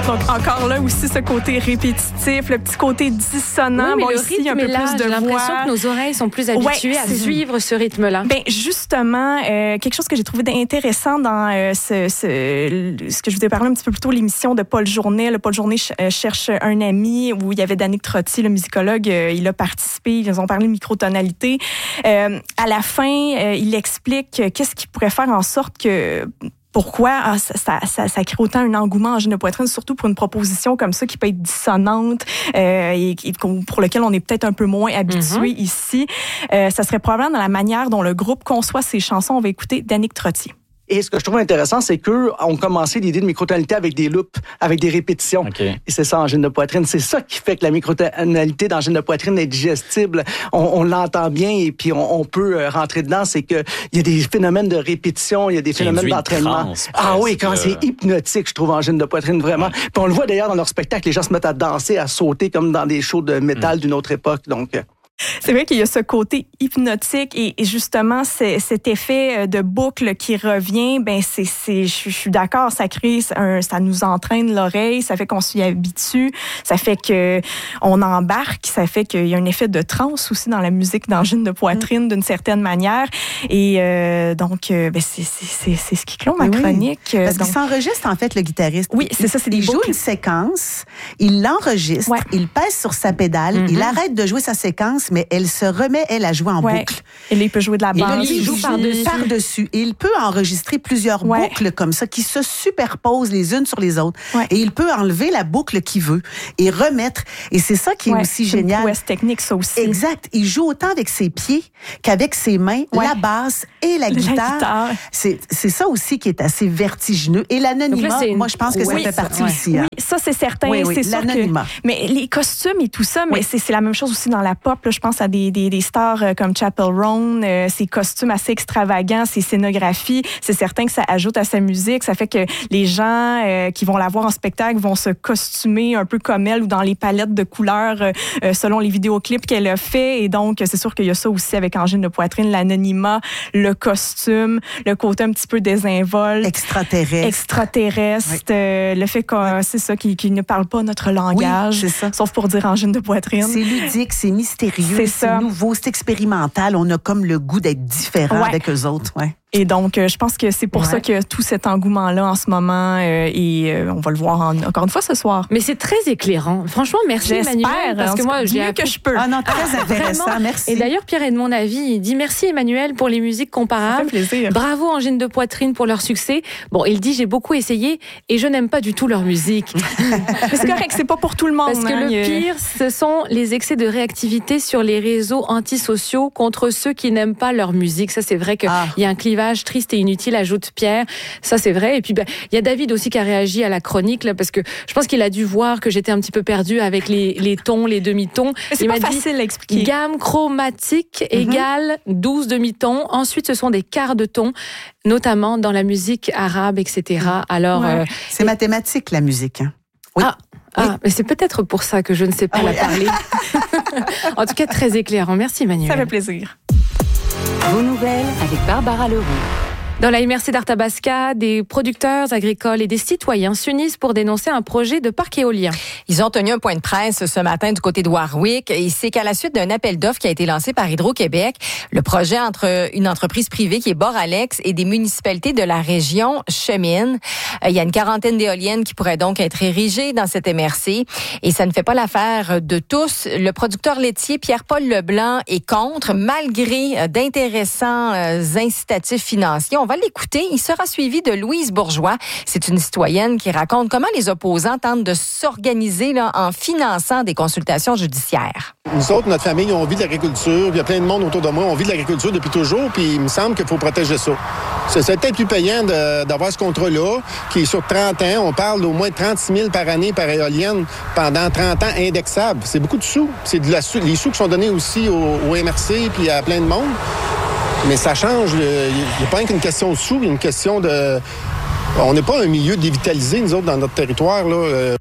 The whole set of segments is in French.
Donc, encore là aussi, ce côté répétitif, le petit côté dissonant. Oui, mais bon, le ici, rythme il y a un peu est là. plus de J'ai l'impression voix. que nos oreilles sont plus habituées à suivre ce rythme-là. Ben justement, quelque chose que j'ai trouvé intéressant dans ce que je vous ai parlé un petit peu plus tôt, l'émission de Paul Journet. Le Paul Journet cherche un ami, où il y avait Danick Trottier, le musicologue. Il a participé. Ils ont parlé de microtonalité. À la fin, il explique qu'est-ce qui pourrait faire en sorte que pourquoi ça crée autant un engouement en gêne de poitrine, surtout pour une proposition comme ça qui peut être dissonante et pour lequel on est peut-être un peu moins habitué ici. Ça serait probablement dans la manière dont le groupe conçoit ses chansons. On va écouter Danick Trottier. Et ce que je trouve intéressant, c'est qu'eux ont commencé l'idée de microtonalité avec des loops, avec des répétitions. Okay. Et c'est ça en gêne de poitrine. C'est ça qui fait que la microtonalité dans gêne de poitrine est digestible. On l'entend bien et puis on peut rentrer dedans. C'est que il y a des phénomènes de répétition, il y a des phénomènes d'entraînement. Oui, quand c'est hypnotique, je trouve en gêne de poitrine vraiment. Puis on le voit d'ailleurs dans leur spectacle, les gens se mettent à danser, à sauter comme dans des shows de métal d'une autre époque. Donc c'est vrai qu'il y a ce côté hypnotique et justement cet effet de boucle qui revient. Ben je suis d'accord, ça crée ça nous entraîne l'oreille, ça fait qu'on s'y habitue, ça fait que on embarque, ça fait qu'il y a un effet de transe aussi dans la musique d'angine de poitrine d'une certaine manière. Et donc c'est ce qui clôt ma chronique. Parce qu'il s'enregistre en fait le guitariste. Oui, c'est ça, c'est des il joue une séquence, il l'enregistre, il pèse sur sa pédale, il arrête de jouer sa séquence. Mais elle se remet, elle, à jouer en boucle. Et il peut jouer de la basse. Et il joue par-dessus. Et il peut enregistrer plusieurs boucles comme ça, qui se superposent les unes sur les autres. Et il peut enlever la boucle qu'il veut et remettre. Et c'est ça qui est aussi génial. C'est une prouesse technique, ça aussi. Exact. Il joue autant avec ses pieds qu'avec ses mains, la basse et la guitare. C'est ça aussi qui est assez vertigineux. Et l'anonymat, moi, je pense que ça fait partie aussi. Oui, ça, c'est certain. C'est sûr que... Mais les costumes et tout ça, mais c'est la même chose aussi dans la pop. Là, je pense à des stars comme Chappell Roan, ces costumes assez extravagants, ces scénographies. C'est certain que ça ajoute à sa musique. Ça fait que les gens qui vont la voir en spectacle vont se costumer un peu comme elle ou dans les palettes de couleurs selon les vidéoclips qu'elle a fait. Et donc, c'est sûr qu'il y a ça aussi avec Angine de poitrine, l'anonymat, le costume, le côté un petit peu désinvolte. Extraterrestre. Le fait que c'est ça, qu'il ne parle pas notre langage. Oui, c'est ça. Sauf pour dire Angine de poitrine. C'est ludique, c'est mystérieux, c'est nouveau, c'est expérimental. On a comme le goût d'être différent avec eux autres. Et donc, je pense que c'est pour ça que tout cet engouement-là en ce moment, et on va le voir encore une fois ce soir. Mais c'est très éclairant. Franchement, merci Emmanuel. Parce que moi, j'ai mieux que je peux. Ah non, très intéressant, vraiment. Merci. Et d'ailleurs, Pierre-Edmond Navy, il dit merci Emmanuel pour les musiques comparables. Ça fait plaisir. Bravo Angine de poitrine pour leur succès. Bon, il dit j'ai beaucoup essayé et je n'aime pas du tout leur musique. Mais c'est correct, c'est pas pour tout le monde. Parce que le pire, ce sont les excès de réactivité sur les réseaux antisociaux contre ceux qui n'aiment pas leur musique. Ça, c'est vrai qu'il y a un clivage triste et inutile, ajoute Pierre. Ça, c'est vrai. Et puis, il y a David aussi qui a réagi à la chronique, là, parce que je pense qu'il a dû voir que j'étais un petit peu perdue avec les tons, les demi-tons. C'est pas facile à expliquer. Gamme chromatique égale 12 demi-tons. Ensuite, ce sont des quarts de ton, notamment dans la musique arabe, etc. Alors, c'est mathématique, la musique. Oui. Mais c'est peut-être pour ça que je ne sais pas la parler. En tout cas, très éclairant. Merci, Emmanuel. Ça fait plaisir. Vos nouvelles avec Barbara Leroux. Dans la MRC d'Arthabasca, des producteurs agricoles et des citoyens s'unissent pour dénoncer un projet de parc éolien. Ils ont tenu un point de presse ce matin du côté de Warwick et c'est qu'à la suite d'un appel d'offres qui a été lancé par Hydro-Québec, le projet entre une entreprise privée qui est Boralex et des municipalités de la région chemine. Il y a une quarantaine d'éoliennes qui pourraient donc être érigées dans cette MRC et ça ne fait pas l'affaire de tous. Le producteur laitier Pierre-Paul Leblanc est contre, malgré d'intéressants incitatifs financiers. On va l'écouter. Il sera suivi de Louise Bourgeois. C'est une citoyenne qui raconte comment les opposants tentent de s'organiser en finançant des consultations judiciaires. Nous autres, notre famille, on vit de l'agriculture. Il y a plein de monde autour de moi. On vit de l'agriculture depuis toujours, puis il me semble qu'il faut protéger ça. C'est peut-être plus payant d'avoir ce contrat-là, qui est sur 30 ans. On parle d'au moins 36 000 par année par éolienne pendant 30 ans indexable. C'est beaucoup de sous. C'est les sous qui sont donnés aussi au MRC puis à plein de monde. Mais ça change. Il n'y a pas qu'une question de sous, il y a une question de... On n'est pas un milieu dévitalisé, nous autres, dans notre territoire, là.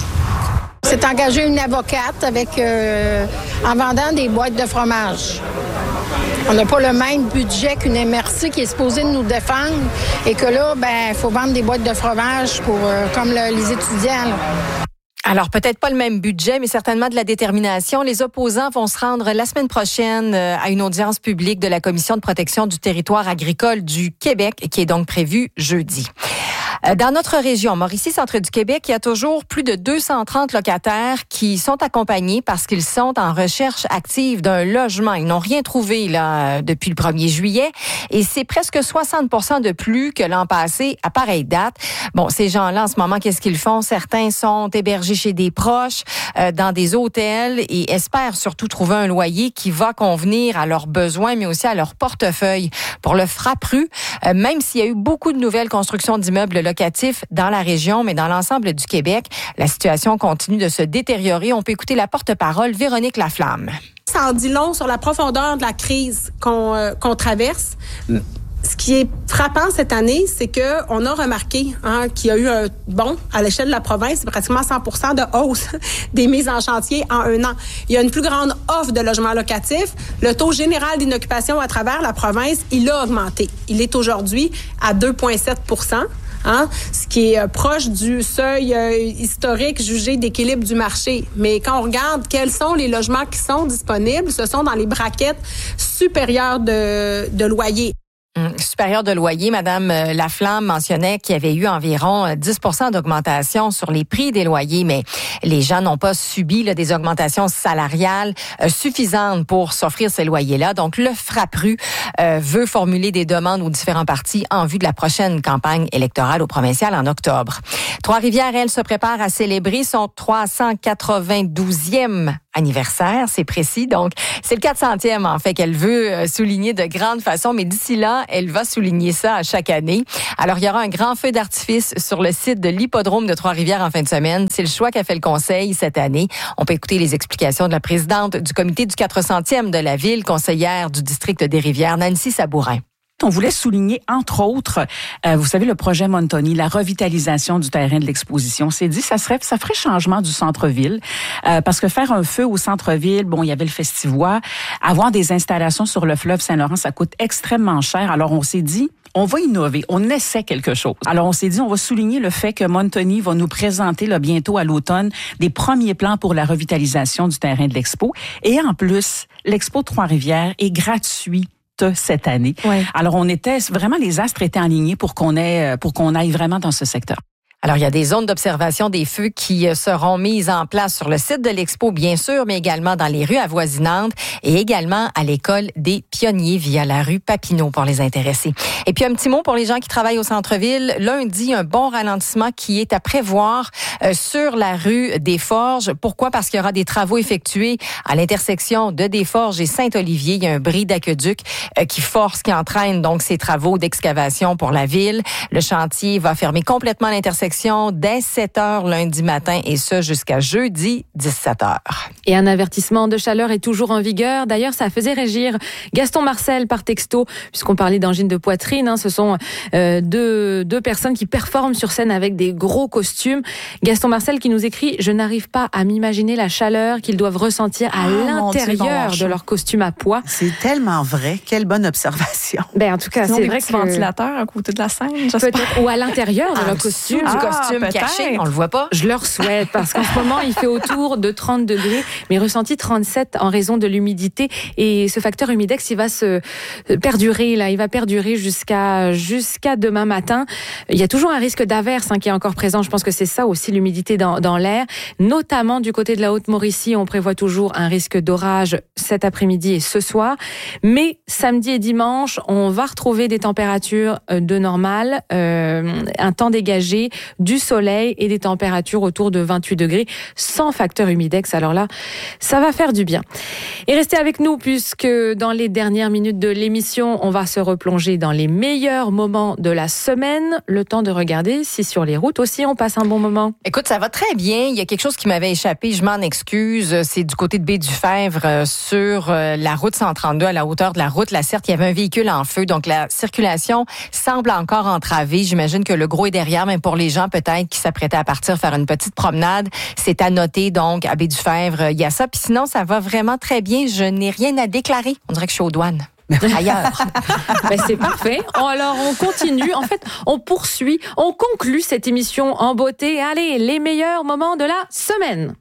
C'est engagé une avocate en vendant des boîtes de fromage. On n'a pas le même budget qu'une MRC qui est supposée nous défendre et que là, il faut vendre des boîtes de fromage pour comme les étudiants. Là. Alors, peut-être pas le même budget, mais certainement de la détermination. Les opposants vont se rendre la semaine prochaine à une audience publique de la Commission de protection du territoire agricole du Québec, qui est donc prévue jeudi. Dans notre région, Mauricie, centre du Québec, il y a toujours plus de 230 locataires qui sont accompagnés parce qu'ils sont en recherche active d'un logement. Ils n'ont rien trouvé là depuis le 1er juillet et c'est presque 60% de plus que l'an passé à pareille date. Bon, ces gens-là, en ce moment, qu'est-ce qu'ils font? Certains sont hébergés chez des proches, dans des hôtels et espèrent surtout trouver un loyer qui va convenir à leurs besoins, mais aussi à leur portefeuille. Pour le Frappru, même s'il y a eu beaucoup de nouvelles constructions d'immeubles locatifs dans la région, mais dans l'ensemble du Québec, la situation continue de se détériorer. On peut écouter la porte-parole Véronique Laflamme. Ça en dit long sur la profondeur de la crise qu'on traverse. Ce qui est frappant cette année, c'est que on a remarqué qu'il y a eu un bond à l'échelle de la province, c'est pratiquement 100% de hausse des mises en chantier en un an. Il y a une plus grande offre de logements locatifs. Le taux général d'inoccupation à travers la province, il a augmenté. Il est aujourd'hui à 2,7%. Ce qui est proche du seuil historique jugé d'équilibre du marché. Mais quand on regarde quels sont les logements qui sont disponibles, ce sont dans les braquettes supérieures de loyer. Supérieur de loyer, Madame Laflamme mentionnait qu'il y avait eu environ 10% d'augmentation sur les prix des loyers, mais les gens n'ont pas subi des augmentations salariales suffisantes pour s'offrir ces loyers-là. Donc, le Frappru veut formuler des demandes aux différents partis en vue de la prochaine campagne électorale au provincial en octobre. Trois-Rivières, elle, se prépare à célébrer son 392e anniversaire, c'est précis. Donc, c'est le 400e, en fait, qu'elle veut souligner de grande façon, mais d'ici là, elle va souligner ça à chaque année. Alors, il y aura un grand feu d'artifice sur le site de l'hippodrome de Trois-Rivières en fin de semaine. C'est le choix qu'a fait le conseil cette année. On peut écouter les explications de la présidente du comité du 400e de la ville, conseillère du district des Rivières, Nancy Sabourin. On voulait souligner, entre autres, vous savez, le projet Montoni, la revitalisation du terrain de l'exposition. On s'est dit, ça ferait changement du centre-ville, parce que faire un feu au centre-ville, bon, il y avait le Festivois, avoir des installations sur le fleuve Saint-Laurent, ça coûte extrêmement cher. Alors, on s'est dit, on va innover, on essaie quelque chose. Alors, on s'est dit, on va souligner le fait que Montoni va nous présenter là, bientôt à l'automne des premiers plans pour la revitalisation du terrain de l'expo. Et en plus, l'expo Trois-Rivières est gratuit cette année. Ouais. Alors, les astres étaient alignés pour qu'on aille vraiment dans ce secteur. Alors, il y a des zones d'observation des feux qui seront mises en place sur le site de l'Expo, bien sûr, mais également dans les rues avoisinantes et également à l'école des Pionniers via la rue Papineau pour les intéressés. Et puis, un petit mot pour les gens qui travaillent au centre-ville. Lundi, un bon ralentissement qui est à prévoir sur la rue des Forges. Pourquoi? Parce qu'il y aura des travaux effectués à l'intersection de Desforges et Saint-Olivier. Il y a un bris d'aqueduc qui entraîne donc ces travaux d'excavation pour la ville. Le chantier va fermer complètement l'intersection dès 7h lundi matin et ce jusqu'à jeudi 17h. Et un avertissement de chaleur est toujours en vigueur. D'ailleurs, ça faisait régir Gaston Marcel par texto, puisqu'on parlait d'angine de poitrine. Ce sont deux personnes qui performent sur scène avec des gros costumes. Gaston Marcel qui nous écrit « Je n'arrive pas à m'imaginer la chaleur qu'ils doivent ressentir à l'intérieur de leur costume à pois. » C'est tellement vrai. Quelle bonne observation. En tout cas, c'est vrai que ventilateur à côté de la scène, peut-être, ou à l'intérieur de leur costume. Costume caché, on le voit pas. Je leur souhaite parce qu'en ce moment, il fait autour de 30 degrés, mais ressenti 37 en raison de l'humidité. Et ce facteur humidex, il va se perdurer, là. Il va perdurer jusqu'à demain matin. Il y a toujours un risque d'averse qui est encore présent. Je pense que c'est ça aussi, l'humidité dans l'air. Notamment du côté de la Haute-Mauricie, on prévoit toujours un risque d'orage cet après-midi et ce soir. Mais samedi et dimanche, on va retrouver des températures de normale, un temps dégagé, du soleil et des températures autour de 28 degrés sans facteur humidex. Alors là, ça va faire du bien. Et restez avec nous puisque dans les dernières minutes de l'émission, on va se replonger dans les meilleurs moments de la semaine. Le temps de regarder si sur les routes aussi on passe un bon moment. Écoute, ça va très bien. Il y a quelque chose qui m'avait échappé, je m'en excuse. C'est du côté de Baie-du-Fèvre sur la route 132 à la hauteur de la route La Certe. Il y avait un véhicule en feu, donc la circulation semble encore entravée. J'imagine que le gros est derrière, mais pour les gens peut-être qui s'apprêtaient à partir faire une petite promenade, c'est à noter donc à Baie-du-Fèvre. Il y a ça. Puis sinon, ça va vraiment très bien. Je n'ai rien à déclarer. On dirait que je suis aux douanes. ailleurs. Ben, c'est parfait. Alors, on continue. En fait, on poursuit, on conclut cette émission en beauté. Allez, les meilleurs moments de la semaine.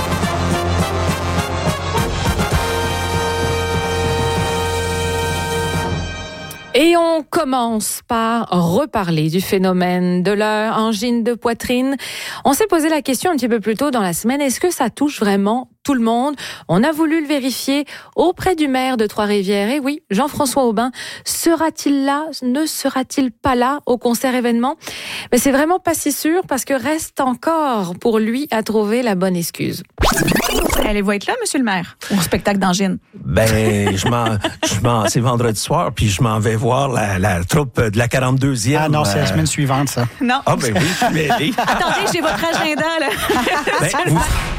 Et on commence par reparler du phénomène de la angine de poitrine. On s'est posé la question un petit peu plus tôt dans la semaine, est-ce que ça touche vraiment tout le monde? On a voulu le vérifier auprès du maire de Trois-Rivières. Et oui, Jean-François Aubin, sera-t-il là? Ne sera-t-il pas là au concert événement? Mais c'est vraiment pas si sûr parce que reste encore pour lui à trouver la bonne excuse. Allez-vous être là, monsieur le maire, au spectacle d'angine? Ben, c'est vendredi soir, puis je m'en vais voir la troupe de la 42e. Ah non, c'est la semaine suivante, ça. Non. Ah ben oui, je vais aller. Attendez, j'ai votre agenda, là. Ben,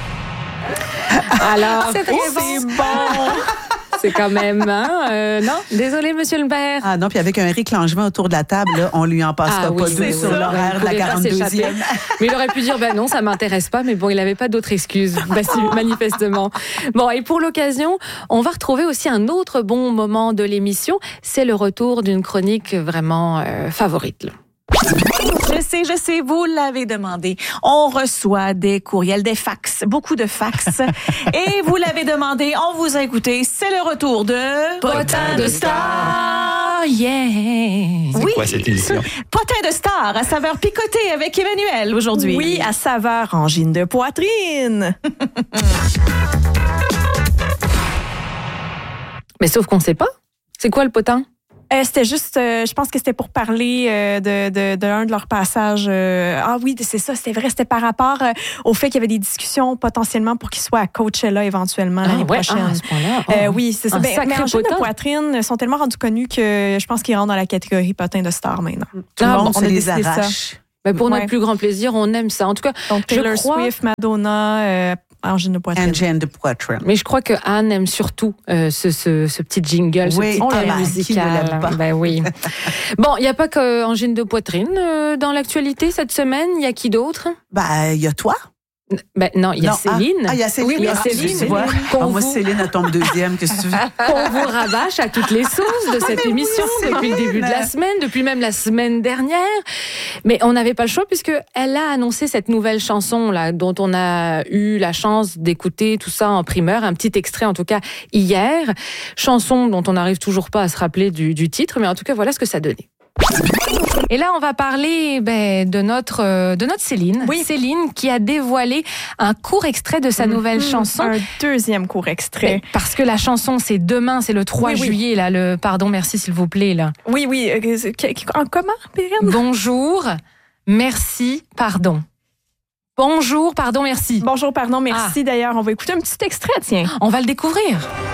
Alors, c'est bon. C'est quand même, non, désolé, monsieur le maire. Ah non, puis avec un Éric Langevin autour de la table, là, on lui en passera pas deux sur l'horaire de la 42e. Mais il aurait pu dire, non, ça m'intéresse pas, mais bon, il n'avait pas d'autre excuse, manifestement. Bon, et pour l'occasion, on va retrouver aussi un autre bon moment de l'émission, c'est le retour d'une chronique vraiment favorite, là. Je sais, vous l'avez demandé. On reçoit des courriels, des fax, beaucoup de fax. Et vous l'avez demandé, on vous a écouté. C'est le retour de Potin de Star. Yeah! C'est quoi cette émission? Potin de Star à saveur picotée avec Emmanuel aujourd'hui. Oui, à saveur angine de poitrine. Mais sauf qu'on ne sait pas. C'est quoi le potin? C'était juste, je pense que c'était pour parler de un de leurs passages. Ah oui, c'est ça, c'était vrai. C'était par rapport au fait qu'il y avait des discussions potentiellement pour qu'ils soient à Coachella éventuellement l'année prochaine. À ce point-là. Oui, c'est ça. Mais angine de poitrine sont tellement rendus connus que je pense qu'ils rentrent dans la catégorie potin de star maintenant. Tout le monde se les arrache. Ben pour notre plus grand plaisir, on aime ça. En tout cas, donc Taylor Swift, Madonna, angine de poitrine. Angine de poitrine. Mais je crois que Anne aime surtout ce petit jingle, ce petit thème musical. Ben oui. Bon, il n'y a pas que angine de poitrine dans l'actualité cette semaine. Il y a qui d'autre? Ben, il y a toi. Ben non, il y a Céline. Il y a Céline. Oui, il y a Céline. Tu vois. Moi, Céline, elle tombe deuxième. Qu'est-ce que tu veux? Qu'on vous rabâche à toutes les sauces de cette émission depuis le début de la semaine, depuis même la semaine dernière. Mais on n'avait pas le choix puisque elle a annoncé cette nouvelle chanson là, dont on a eu la chance d'écouter tout ça en primeur, un petit extrait en tout cas hier. Chanson dont on n'arrive toujours pas à se rappeler du titre, mais en tout cas voilà ce que ça donnait. Et là, on va parler de notre Céline. Oui. Céline qui a dévoilé un court extrait de sa nouvelle chanson. Un deuxième court extrait. Parce que la chanson, c'est demain, c'est le 3 juillet, là, le pardon, merci, s'il vous plaît, là. Oui. Comment, Périne? Bonjour, merci, pardon. Bonjour, pardon, merci. Bonjour, pardon, merci. D'ailleurs, on va écouter un petit extrait, tiens. On va le découvrir.